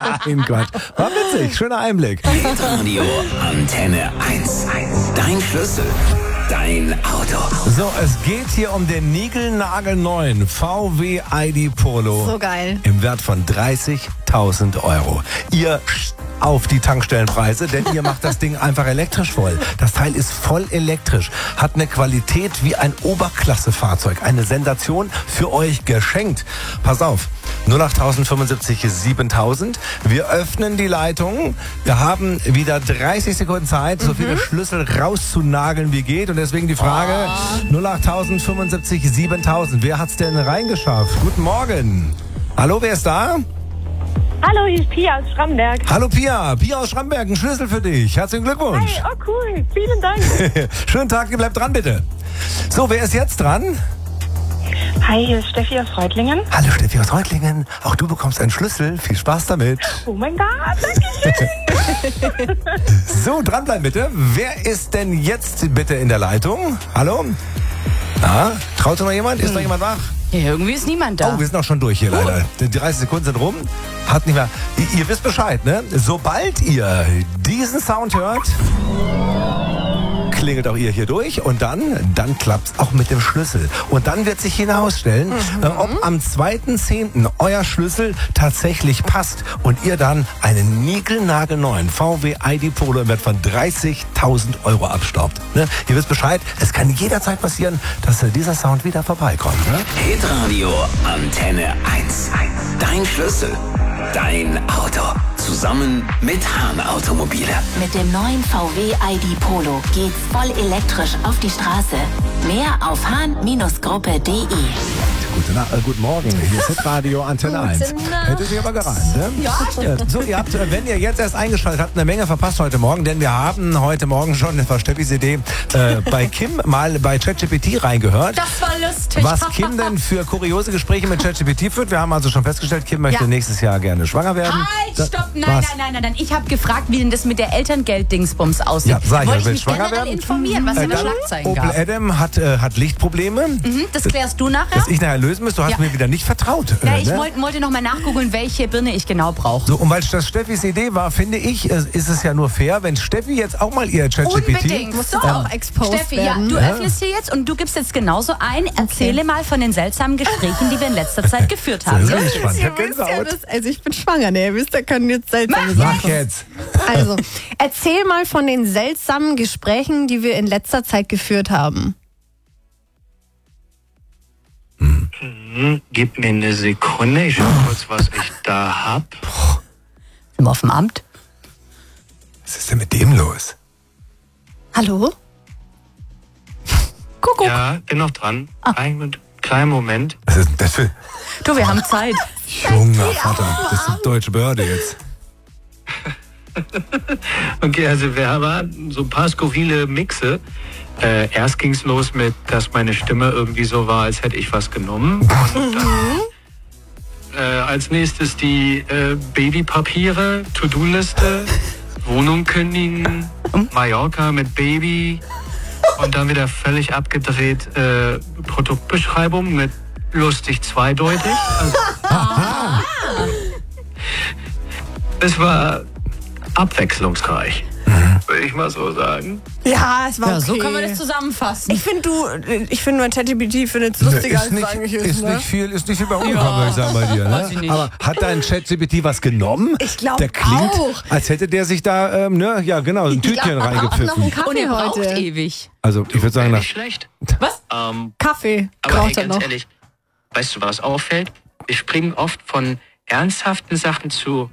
Nein, Quatsch. War witzig, schöner Einblick. Radio Antenne 1. Dein Schlüssel. Dein Auto. So, es geht hier um den niegelnagelneuen VW ID Polo. So geil. Im Wert von 30.000 €. Ihr auf die Tankstellenpreise, denn ihr macht das Ding einfach elektrisch voll. Das Teil ist voll elektrisch, hat eine Qualität wie ein Oberklassefahrzeug. Eine Sensation für euch geschenkt. Pass auf, 08075 7000. Wir öffnen die Leitung. Wir haben wieder 30 Sekunden Zeit, so viele Schlüssel rauszunageln wie geht. Und deswegen die Frage 08075 7000. Wer hat's denn reingeschafft? Guten Morgen. Hallo, wer ist da? Hallo, hier ist Pia aus Schramberg. Hallo Pia. Pia aus Schramberg, ein Schlüssel für dich. Herzlichen Glückwunsch. Hi, oh cool, vielen Dank. Schönen Tag, bleib dran bitte. So, wer ist jetzt dran? Hi, hier ist Steffi aus Reutlingen. Hallo Steffi aus Reutlingen. Auch du bekommst einen Schlüssel. Viel Spaß damit. Oh mein Gott, danke schön. So, dranbleiben bitte. Wer ist denn jetzt bitte in der Leitung? Hallo? Ah, traut noch jemand? Ist noch jemand wach? Ja, irgendwie ist niemand da. Oh, wir sind auch schon durch hier leider. Die 30 Sekunden sind rum. Hat nicht mehr. Ihr wisst Bescheid, ne? Sobald ihr diesen Sound hört, klingelt auch ihr hier durch und dann klappt's auch mit dem Schlüssel. Und dann wird sich hinausstellen, ob am 2.10. euer Schlüssel tatsächlich passt und ihr dann einen niegelnagelneuen VW ID Polo im Wert von 30.000 € abstaubt. Ne? Ihr wisst Bescheid, es kann jederzeit passieren, dass dieser Sound wieder vorbeikommt. Ne? Hitradio Antenne 1. Dein Schlüssel. Dein Auto. Zusammen mit Hahn Automobile. Mit dem neuen VW ID Polo geht's voll elektrisch auf die Straße. Mehr auf hahn-gruppe.de. Guten Morgen, hier ist Hitradio Antenne 1. Hätte sie aber gereimt, ne? Ja. So, ihr habt, wenn ihr jetzt erst eingeschaltet habt, eine Menge verpasst heute Morgen, denn wir haben heute Morgen schon, das war Steffis Idee, bei Kim mal bei ChatGPT reingehört. Das war lustig. Was Kim denn für kuriose Gespräche mit ChatGPT führt. Wir haben also schon festgestellt, Kim möchte nächstes Jahr gerne schwanger werden. Halt, stopp, nein. Ich habe gefragt, wie denn das mit der Elterngeld-Dingsbums aussieht. Ja, sag ich, wollte will mich schwanger generell werden? informieren, was in der Schlagzeilen Opel gab. Adam hat Lichtprobleme. Das klärst du nachher? Das ich nachher lösen muss. Du hast mir wieder nicht vertraut. Ja, ich wollte noch mal nachgoogeln, welche Birne ich genau brauche. So, und weil das Steffis Idee war, finde ich, ist es ja nur fair, wenn Steffi jetzt auch mal ihr ChatGPT... Unbedingt. Musst du auch exposed Steffi, werden. du öffnest hier jetzt und du gibst jetzt genauso ein. Erzähle mal von den seltsamen Gesprächen, die wir in letzter Zeit geführt haben. Das ist spannend. Ihr wisst ja, also ich bin schwanger, ne? Ihr wisst, da können jetzt seltsame Sachen. Mach jetzt. Also, erzähl mal von den seltsamen Gesprächen, die wir in letzter Zeit geführt haben. Gib mir eine Sekunde, ich schau kurz, was ich da hab. Sind wir auf dem Amt? Was ist denn mit dem los? Hallo? Kuckuck. Ja, bin noch dran. Einen kleinen Moment. Was ist denn das für... Du, wir haben Zeit. Junger Vater, das ist eine deutsche Behörde jetzt. Okay, also wir haben so ein paar skurrile Mixe. Erst ging's los mit, dass meine Stimme irgendwie so war, als hätte ich was genommen. Und dann, als nächstes die Babypapiere, To-Do-Liste, Wohnung kündigen, Mallorca mit Baby und dann wieder völlig abgedreht Produktbeschreibung mit lustig zweideutig. Also, es war abwechslungsreich, würde ich mal so sagen. Ja, es war okay. So können wir das zusammenfassen. Ich finde nur ChatGPT findet es lustiger, als es eigentlich ist. Nicht viel bei umgekommen, würde ich sagen, bei dir. Weiß ich Ne? nicht. Aber hat dein ChatGPT was genommen? Ich glaube Der klingt, auch. als hätte der sich da, ein Tütchen noch reingepfiffen. einen Kaffee Und ihr braucht heute. ewig. Also, ich würde sagen, Nicht schlecht. Was? Kaffee Aber braucht er ganz noch. ehrlich, weißt du, was auffällt? Wir springen oft von ernsthaften Sachen zu...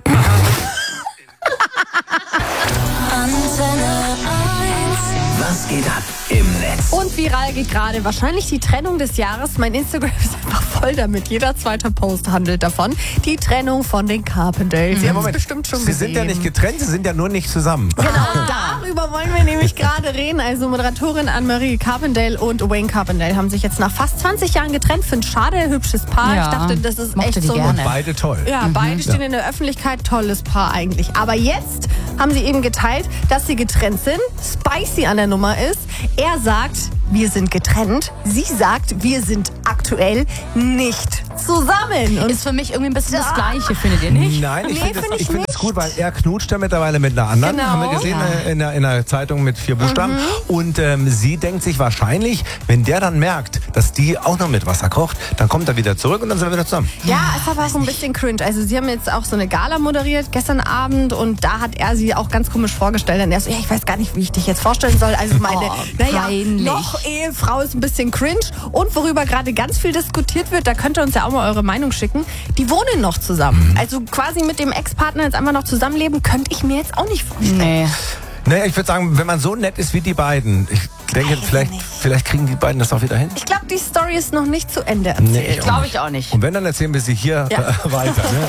Was geht ab im Netz? Und viral geht gerade wahrscheinlich die Trennung des Jahres. Mein Instagram ist einfach voll damit. Jeder zweite Post handelt davon. Die Trennung von den Carpendales. Sie haben es bestimmt schon Sie gesehen. sind ja nicht getrennt, sie sind ja nur nicht zusammen. Genau, darüber wollen wir nämlich gerade reden. Also Moderatorin Anne-Marie Carpendale und Wayne Carpendale haben sich jetzt nach fast 20 Jahren getrennt. Finde schade, hübsches Paar. Ja, ich dachte, das ist mochte echt die so. gerne. Beide toll. Ja, beide stehen in der Öffentlichkeit. Tolles Paar eigentlich. Aber jetzt haben sie eben geteilt, dass sie getrennt sind. Spicy an der Nummer ist. Er sagt, wir sind getrennt. Sie sagt, wir sind aktuell nicht zusammen. Und Ist für mich irgendwie ein bisschen das Gleiche, findet ihr nicht? Nein, ich Nee, finde find ich find es gut, weil er knutscht ja mittlerweile mit einer anderen. Genau. Haben wir gesehen in der Zeitung mit 4 Buchstaben. Und sie denkt sich wahrscheinlich, wenn der dann merkt, dass die auch noch mit Wasser kocht, dann kommt er wieder zurück und dann sind wir wieder zusammen. ja, es war so ein bisschen cringe. Also sie haben jetzt auch so eine Gala moderiert gestern Abend und da hat er sie auch ganz komisch vorgestellt. Und er so, ja, ich weiß gar nicht, wie ich dich jetzt vorstellen soll. Also meine, peinlich. noch Ehefrau ist ein bisschen cringe. Und worüber gerade ganz viel diskutiert wird, da könnt ihr uns ja auch mal eure Meinung schicken, die wohnen noch zusammen. Also quasi mit dem Ex-Partner jetzt einfach noch zusammenleben, könnte ich mir jetzt auch nicht vorstellen. Nee. Naja, ich würde sagen, wenn man so nett ist wie die beiden, ich denke, vielleicht kriegen die beiden das auch wieder hin. Ich glaube, die Story ist noch nicht zu Ende erzählt. Nee, ich auch Glaube ich auch nicht. Und wenn, dann erzählen wir sie hier weiter. Ne?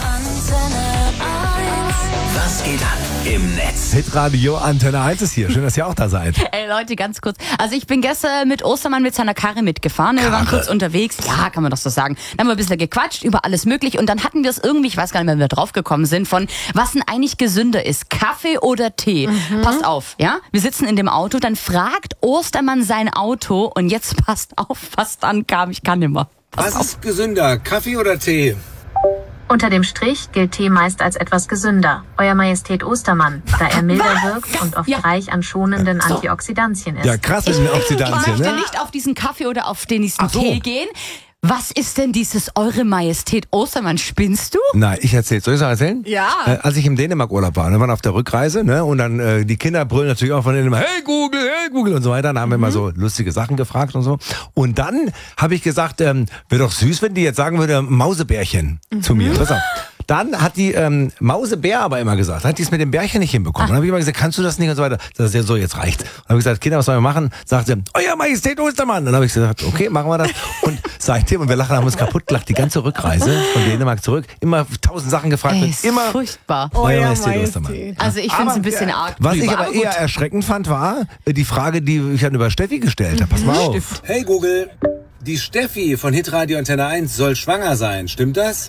Was geht ab im Netz? Hitradio Antenne 1 ist hier. Schön, dass ihr auch da seid. Ey Leute, ganz kurz. Also ich bin gestern mit Ostermann mit seiner Karre mitgefahren. Wir waren kurz unterwegs. Ja, kann man doch so sagen. Dann haben wir ein bisschen gequatscht über alles mögliche. Und dann hatten wir es irgendwie, ich weiß gar nicht mehr, wie wir drauf gekommen sind, von was denn eigentlich gesünder ist. Kaffee oder Tee? Passt auf, ja? Wir sitzen in dem Auto, dann fragt Ostermann sein Auto und jetzt passt auf, was dann kam. Ich kann nimmer. Was ist gesünder, Kaffee oder Tee? Unter dem Strich gilt Tee meist als etwas gesünder. Euer Majestät Ostermann, da er milder wirkt und oft reich an schonenden Antioxidantien ist. Ja, krass mit den Ich Oxidantien, möchte ne? nicht auf diesen Kaffee oder auf den nächsten Ach so. Tee gehen. Was ist denn dieses Eure Majestät Ostermann? Spinnst du? Nein, ich erzähl's. Soll ich es erzählen? Ja. Als ich im Dänemark-Urlaub war, wir waren auf der Rückreise, ne? Und dann die Kinder brüllen natürlich auch von denen immer, hey Google und so weiter. Dann haben wir immer so lustige Sachen gefragt und so. Und dann habe ich gesagt, wäre doch süß, wenn die jetzt sagen würde, Mausebärchen zu mir. Pass auf. Dann hat die Mausebär aber immer gesagt, hat die es mit dem Bärchen nicht hinbekommen. Dann habe ich immer gesagt, kannst du das nicht und so weiter. Das ist ja so, jetzt reicht. Dann habe ich gesagt, Kinder, was sollen wir machen? Sagte, Euer Majestät Ostermann. Dann habe ich gesagt, okay, machen wir das. Und seitdem, und wir lachen, haben uns kaputt gelacht, die ganze Rückreise von Dänemark zurück, immer 1000 Sachen gefragt. Ey, Und ist immer furchtbar. Euer Majestät Ostermann. Also ich finde es ein bisschen arg. Was ich drüber, aber gut. eher erschreckend fand, war die Frage, die ich dann über Steffi gestellt habe. Pass mal auf. Hey Google, die Steffi von Hitradio Antenne 1 soll schwanger sein, stimmt das?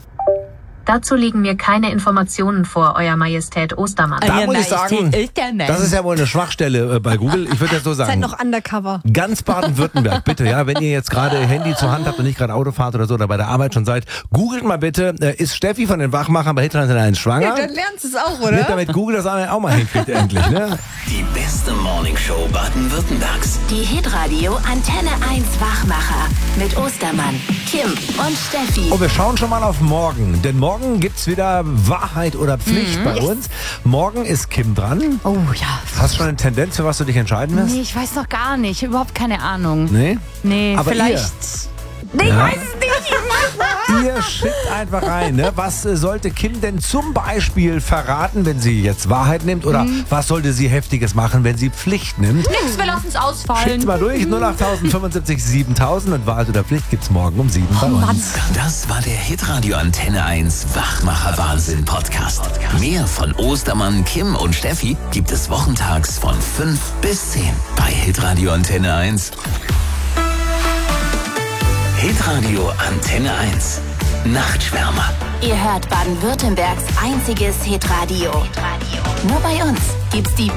Dazu liegen mir keine Informationen vor, Euer Majestät Ostermann. Da Euer muss ich sagen, Majestät Ostermann. das ist ja wohl eine Schwachstelle bei Google. Ich würde das so Seid sagen. noch undercover. Ganz Baden-Württemberg, bitte, ja, wenn ihr jetzt gerade Handy zur Hand habt und nicht gerade Auto fahrt oder so oder bei der Arbeit schon seid, googelt mal bitte, ist Steffi von den Wachmachern bei Hitradio Antenne 1 schwanger? Dann lernst du es auch, Nicht, oder? damit Google das auch mal hinkriegt endlich, ne? Die beste Morningshow Baden-Württembergs. Die Hitradio Antenne 1 Wachmacher mit Ostermann, Kim und Steffi. Und wir schauen schon mal auf morgen, denn morgen gibt's wieder Wahrheit oder Pflicht bei uns. Morgen ist Kim dran. Oh ja. Hast du schon eine Tendenz, für was du dich entscheiden wirst? Nee, ich weiß noch gar nicht. Überhaupt keine Ahnung. Nee? Nee, Aber vielleicht. Nee, ich weiß es nicht. Ihr schickt einfach rein, ne? Was sollte Kim denn zum Beispiel verraten, wenn sie jetzt Wahrheit nimmt? Oder was sollte sie Heftiges machen, wenn sie Pflicht nimmt? Nix, wir lassen es Schickt's ausfallen. mal durch, 08075 7000 und Wahrheit oder Pflicht gibt's morgen um 7 bei uns. Das war der Hitradio Antenne 1 Wachmacher Wahnsinn Podcast. Mehr von Ostermann, Kim und Steffi gibt es wochentags von 5 bis 10 bei Hitradio Antenne 1. Hitradio Antenne 1. Nachtschwärmer. Ihr hört Baden-Württembergs einziges Hitradio. Nur bei uns gibt's die